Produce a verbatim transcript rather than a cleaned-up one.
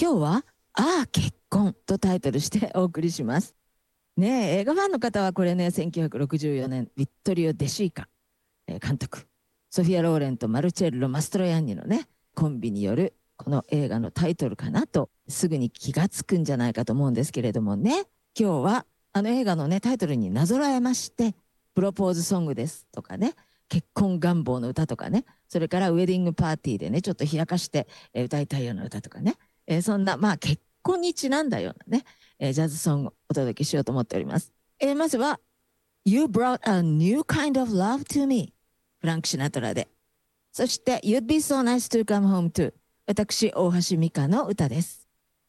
今日はああ結婚とタイトルしてお送りします。ねえ、映画ファンの方はこれね、せんきゅうひゃくろくじゅうよねん、ヴィットリオ・デシーカ、えー監督、ソフィア・ローレンとマルチェッロ・マストロヤンニのね、コンビによるこの映画のタイトルかなとすぐに気がつくんじゃないかと思うんですけれどもね、今日はあの映画のね、タイトルになぞらえまして、プロポーズソングですとかね、結婚願望の歌とかね、それからウェディングパーティーでね、ちょっと冷やかして、えー歌いたいような歌とかね、えーそんな、まあ結婚にちなんだようなね、えージャズソングをお届けしようと思っております。えーまずは、You brought a new kind of love to me フランク・シナトラで。そして You'd be so nice to come home to 私、大橋美香の歌です。